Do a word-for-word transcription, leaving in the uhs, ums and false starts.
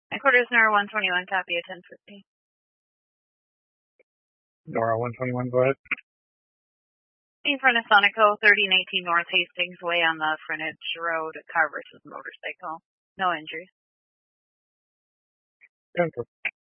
Headquarters Nora one twenty-one, copy at ten fifty. Nora one twenty-one, go ahead. In front of Sonico, thirty nineteen North Hastings Way on the frontage road, car versus motorcycle. No injuries. ten